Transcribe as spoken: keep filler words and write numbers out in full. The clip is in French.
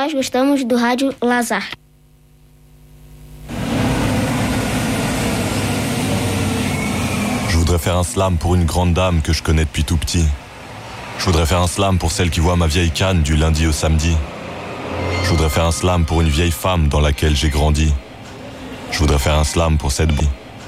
nós gostamos do Rádio Lazar. Je voudrais faire un slam pour une grande dame que je connais depuis tout petit. Je voudrais faire un slam pour celle qui voit ma vieille canne du lundi au samedi. Je voudrais faire un slam pour une vieille femme dans laquelle j'ai grandi. Je voudrais faire un slam pour cette bille.